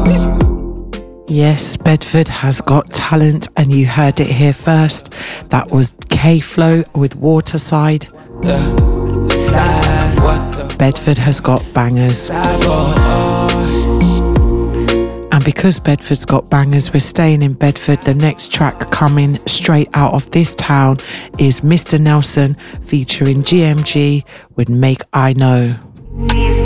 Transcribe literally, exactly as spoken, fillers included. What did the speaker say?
Yes, Bedford has got talent, and you heard it here first. That was K-Flow with Waterside. Bedford has got bangers. And because Bedford's got bangers, we're staying in Bedford. The next track coming straight out of this town is Mister Nelson featuring G M G with Make I Know.